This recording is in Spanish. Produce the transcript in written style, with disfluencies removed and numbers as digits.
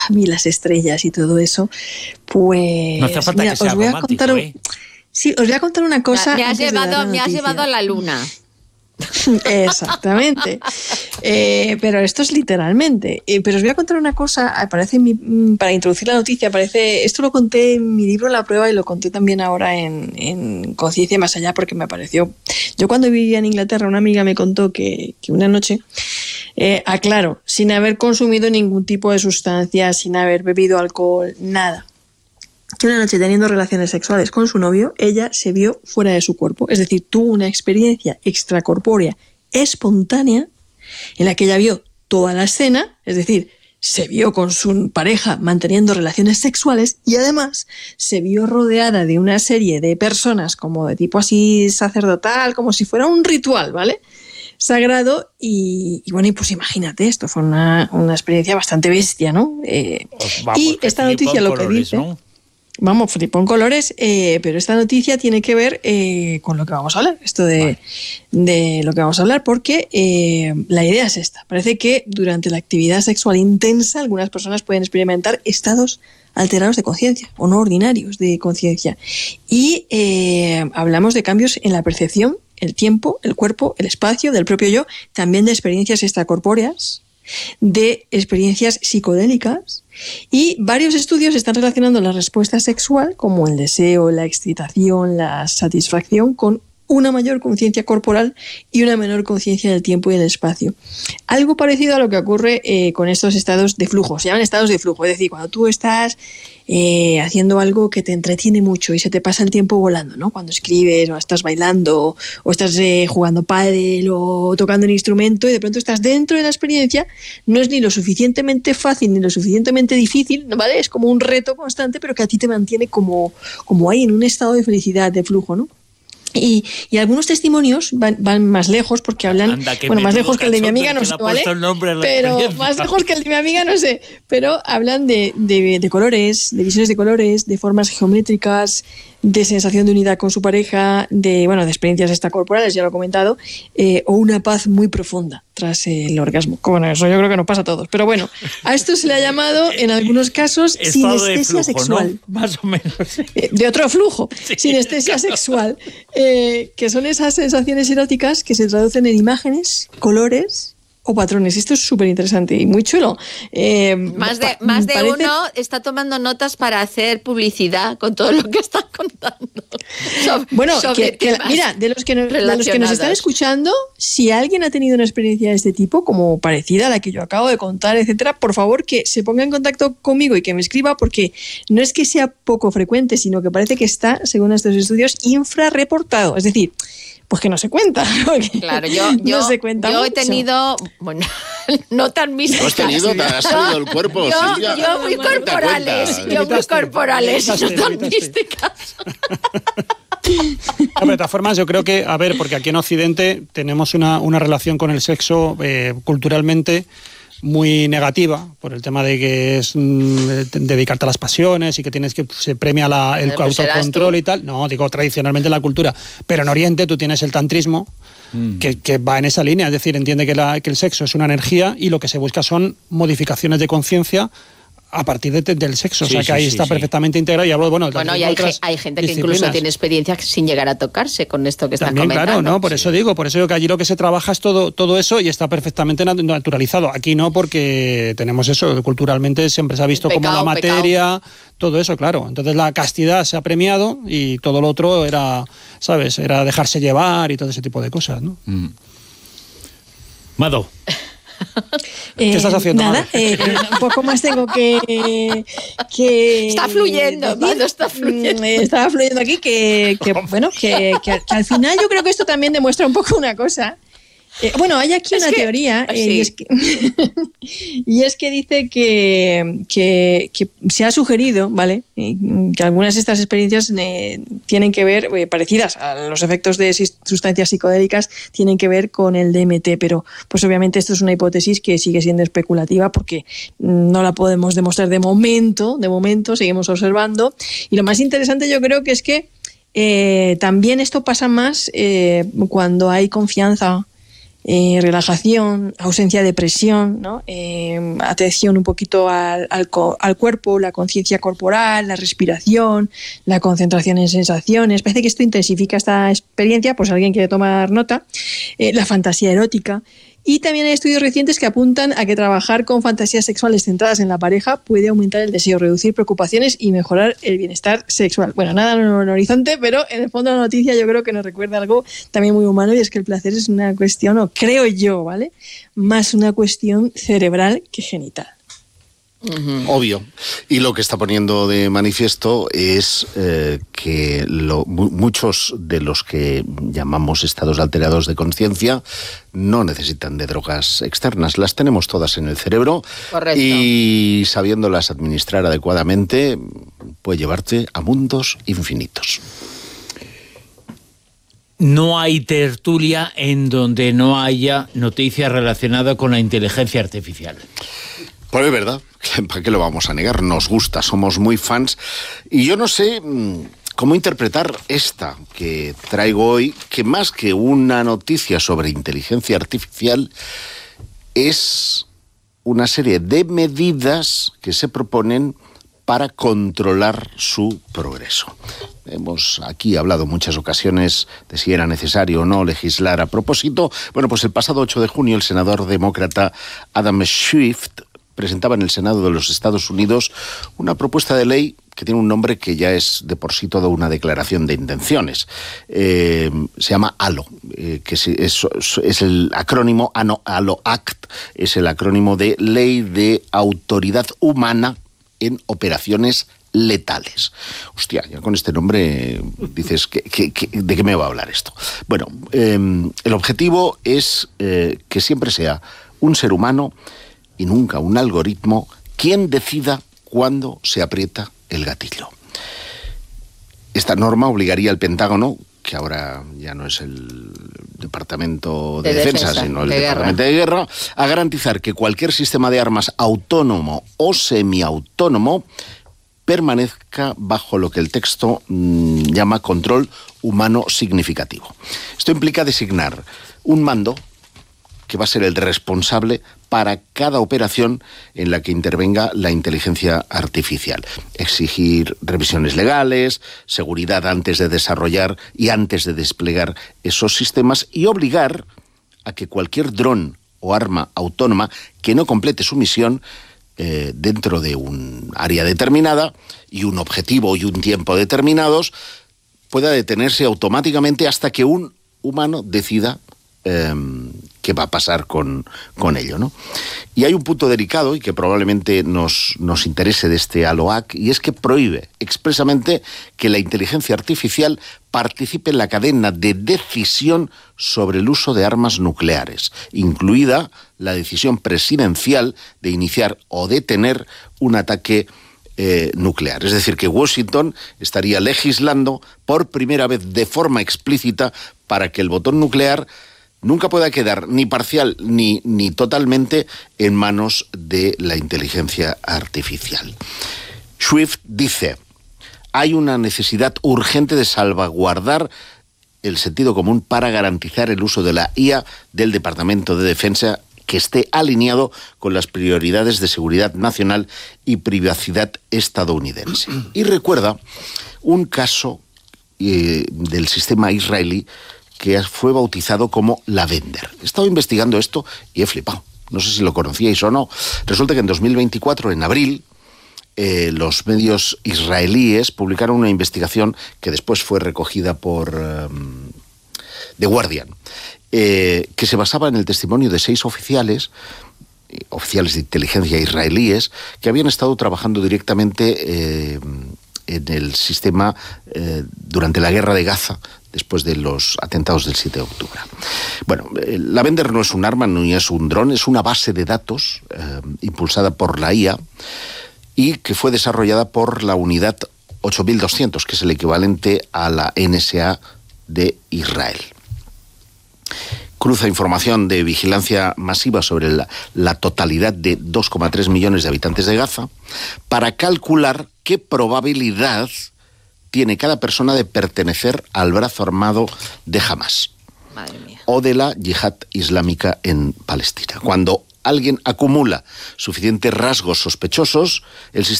a mí las estrellas y todo eso, pues... No hace falta que sea romántico, Sí, os voy a contar una cosa. Me has llevado a la luna. Exactamente. Pero esto es literalmente. Pero os voy a contar una cosa, para introducir la noticia, esto lo conté en mi libro La Prueba y lo conté también ahora en Conciencia Más Allá, porque me pareció... Yo cuando vivía en Inglaterra, una amiga me contó que una noche, aclaro, sin haber consumido ningún tipo de sustancia, sin haber bebido alcohol, nada, que una noche teniendo relaciones sexuales con su novio, ella se vio fuera de su cuerpo. Es decir, tuvo una experiencia extracorpórea espontánea en la que ella vio toda la escena, es decir, se vio con su pareja manteniendo relaciones sexuales y además se vio rodeada de una serie de personas como de tipo así sacerdotal, como si fuera un ritual, ¿vale? Sagrado y bueno, y pues imagínate, esto fue una experiencia bastante bestia, ¿no? Y esta noticia lo que dice... ¿no? Vamos, flipón colores, pero esta noticia tiene que ver con lo que vamos a hablar, de lo que vamos a hablar, porque la idea es esta. Parece que durante la actividad sexual intensa algunas personas pueden experimentar estados alterados de conciencia o no ordinarios de conciencia. Y hablamos de cambios en la percepción, el tiempo, el cuerpo, el espacio, del propio yo, también de experiencias extracorpóreas, de experiencias psicodélicas, y varios estudios están relacionando la respuesta sexual, como el deseo, la excitación, la satisfacción, con una mayor conciencia corporal y una menor conciencia del tiempo y del espacio. Algo parecido a lo que ocurre con estos estados de flujo. Se llaman estados de flujo, es decir, cuando tú estás haciendo algo que te entretiene mucho y se te pasa el tiempo volando, ¿no? Cuando escribes o estás bailando o estás jugando pádel o tocando un instrumento y de pronto estás dentro de la experiencia, no es ni lo suficientemente fácil ni lo suficientemente difícil, ¿vale? Es como un reto constante, pero que a ti te mantiene como ahí en un estado de felicidad, de flujo, ¿no? Y algunos testimonios van más lejos porque hablan, más lejos que el de mi amiga, no sé, ¿vale? Pero más lejos que el de mi amiga, no sé, pero hablan de colores, de visiones de colores, de formas geométricas, de sensación de unidad con su pareja, de experiencias extracorporales, ya lo he comentado, o una paz muy profunda tras el orgasmo. Bueno, eso yo creo que nos pasa a todos. Pero bueno, a esto se le ha llamado, en algunos casos, sinestesia sexual. ¿No? Más o menos. De otro flujo, sí. Sinestesia sexual, que son esas sensaciones eróticas que se traducen en imágenes, colores o patrones. Esto es súper interesante y muy chulo. Más de uno está tomando notas para hacer publicidad con todo lo que están contando. Mira, de los que nos están escuchando, si alguien ha tenido una experiencia de este tipo, como parecida a la que yo acabo de contar, etcétera, por favor que se ponga en contacto conmigo y que me escriba, porque no es que sea poco frecuente, sino que parece que está, según estos estudios, infrarreportado. Es decir, pues que no se cuenta. Claro, yo he tenido, no tan místicas. ¿Tú has tenido? ¿Te has salido del cuerpo, Silvia? Yo muy corporales, no tan místicas. De todas formas, yo creo que, porque aquí en Occidente tenemos una relación con el sexo culturalmente muy negativa, por el tema de que es dedicarte a las pasiones y que se premia el autocontrol y tal. No, digo tradicionalmente en la cultura, pero en Oriente tú tienes el tantrismo que va en esa línea, es decir, entiende que el sexo es una energía y lo que se busca son modificaciones de conciencia a partir del sexo, o sea que ahí está perfectamente integrado. Y hablo, y hay gente que incluso tiene experiencia sin llegar a tocarse con esto que estás comentando. Claro, ¿no? Por eso digo que allí lo que se trabaja es todo eso y está perfectamente naturalizado. Aquí no, porque tenemos eso, culturalmente siempre se ha visto como la materia, todo eso, claro. Entonces la castidad se ha premiado y todo lo otro era, ¿sabes? Era dejarse llevar y todo ese tipo de cosas, ¿no? Mado. ¿Qué estás haciendo? Nada, un poco más tengo que está fluyendo, Mado, está fluyendo. Estaba fluyendo aquí que al final yo creo que esto también demuestra un poco una cosa. Hay aquí una teoría y es que dice que se ha sugerido, ¿vale? Que algunas de estas experiencias tienen que ver, parecidas a los efectos de sustancias psicodélicas, tienen que ver con el DMT, pero pues obviamente esto es una hipótesis que sigue siendo especulativa porque no la podemos demostrar de momento, seguimos observando. Y lo más interesante yo creo que es que también esto pasa más cuando hay confianza relajación, ausencia de presión, ¿no? Atención un poquito al cuerpo, la conciencia corporal, la respiración, la concentración en sensaciones. Parece que esto intensifica esta experiencia, pues alguien quiere tomar nota. La fantasía erótica. Y también hay estudios recientes que apuntan a que trabajar con fantasías sexuales centradas en la pareja puede aumentar el deseo, reducir preocupaciones y mejorar el bienestar sexual. Bueno, nada en el horizonte, pero en el fondo la noticia yo creo que nos recuerda algo también muy humano, y es que el placer es una cuestión, o creo yo, ¿vale?, más una cuestión cerebral que genital. Obvio. Y lo que está poniendo de manifiesto es que muchos de los que llamamos estados alterados de conciencia no necesitan de drogas externas. Las tenemos todas en el cerebro. Correcto. Y sabiéndolas administrar adecuadamente puede llevarte a mundos infinitos. No hay tertulia en donde no haya noticias relacionadas con la inteligencia artificial. Pues es verdad, ¿para qué lo vamos a negar? Nos gusta, somos muy fans. Y yo no sé cómo interpretar esta que traigo hoy, que más que una noticia sobre inteligencia artificial, es una serie de medidas que se proponen para controlar su progreso. Hemos aquí hablado muchas ocasiones de si era necesario o no legislar a propósito. Bueno, pues el pasado 8 de junio el senador demócrata Adam Schiff presentaba en el Senado de los Estados Unidos una propuesta de ley que tiene un nombre que ya es de por sí toda una declaración de intenciones. Se llama ALO, que es el acrónimo, ALO Act, es el acrónimo de Ley de Autoridad Humana en Operaciones Letales. Hostia, ya con este nombre dices, ¿de qué me va a hablar esto? Bueno, el objetivo es que siempre sea un ser humano y nunca un algoritmo quien decida cuándo se aprieta el gatillo. Esta norma obligaría al Pentágono, que ahora ya no es el Departamento de Defensa, sino el Departamento de Guerra, a garantizar que cualquier sistema de armas autónomo o semiautónomo permanezca bajo lo que el texto llama control humano significativo. Esto implica designar un mando que va a ser el responsable para cada operación en la que intervenga la inteligencia artificial. Exigir revisiones legales, seguridad antes de desarrollar y antes de desplegar esos sistemas, y obligar a que cualquier dron o arma autónoma que no complete su misión dentro de un área determinada y un objetivo y un tiempo determinados pueda detenerse automáticamente hasta que un humano decida qué va a pasar con ello, ¿no? Y hay un punto delicado y que probablemente nos interese de este ALOAC, y es que prohíbe expresamente que la inteligencia artificial participe en la cadena de decisión sobre el uso de armas nucleares, incluida la decisión presidencial de iniciar o detener un ataque nuclear. Es decir, que Washington estaría legislando por primera vez de forma explícita para que el botón nuclear nunca pueda quedar ni parcial ni totalmente en manos de la inteligencia artificial. Swift dice: hay una necesidad urgente de salvaguardar el sentido común para garantizar el uso de la IA del Departamento de Defensa que esté alineado con las prioridades de seguridad nacional y privacidad estadounidense. Y recuerda un caso del sistema israelí que fue bautizado como Lavender. He estado investigando esto y he flipado. No sé si lo conocíais o no. Resulta que en 2024, en abril, los medios israelíes publicaron una investigación que después fue recogida por The Guardian, que se basaba en el testimonio de 6 oficiales de inteligencia israelíes que habían estado trabajando directamente en el sistema durante la guerra de Gaza, después de los atentados del 7 de octubre. Bueno, Lavender no es un arma, ni es un dron, es una base de datos impulsada por la IA y que fue desarrollada por la unidad 8200, que es el equivalente a la NSA de Israel. Cruza información de vigilancia masiva sobre la totalidad de 2,3 millones de habitantes de Gaza para calcular qué probabilidad tiene cada persona de pertenecer al brazo armado de Hamás. Madre mía. o de la yihad islámica en Palestina. Cuando alguien acumula suficientes rasgos sospechosos, el sistema